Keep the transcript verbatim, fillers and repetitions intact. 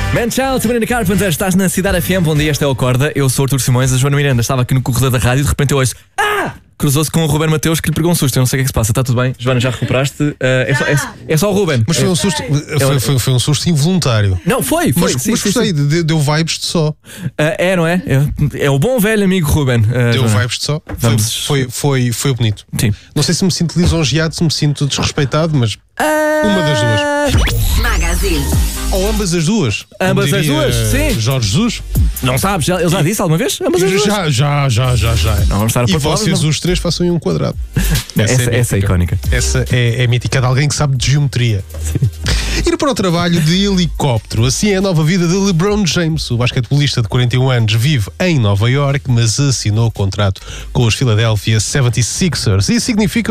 Man Child, Sabrina Carpenter, estás na Cidade F M. Bom dia, este é o Acorda. Eu sou o Artur Simões. A Joana Miranda estava aqui no corredor da rádio. De repente eu ouço Ah! Cruzou-se com o Ruben Mateus, que lhe pegou um susto. Eu não sei o que é que se passa. Está tudo bem? Joana, já recuperaste? Uh, é, só, é, é só o Ruben. Mas foi um susto, foi, foi, foi um susto involuntário. Não, foi, foi. Mas, sim, mas sim, gostei, sim. de- deu vibes de só. Uh, é, não é? é? É o bom velho amigo Ruben. Uh, Deu Joana. vibes de só. Foi, Vamos- foi, foi, foi bonito. Sim. Não sei se me sinto lisonjeado, se me sinto desrespeitado, mas uma das duas. Magazine. Ou ambas as duas. como Ambas as diria duas, sim. Jorge Jesus. Não sabes? Já, ele já disse alguma vez? Ambas as duas? Já, já, já, já, já. Não vamos estar a E pôr palavras, vocês, não. os três, façam aí um quadrado. Essa- essa é mítica. icónica. Essa é, é mítica de alguém que sabe de geometria. Ir para o trabalho de helicóptero. Assim é a nova vida de LeBron James. O basquetebolista de quarenta e um anos vive em Nova Iorque, mas assinou contrato com os Philadelphia setenta e seis ers. Isso significa